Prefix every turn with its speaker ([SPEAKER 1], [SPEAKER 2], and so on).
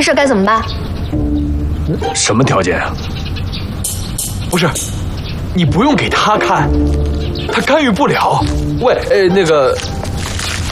[SPEAKER 1] 事该怎么办？
[SPEAKER 2] 什么条件啊？
[SPEAKER 3] 不是，你不用给他看，他干预不了。喂，那个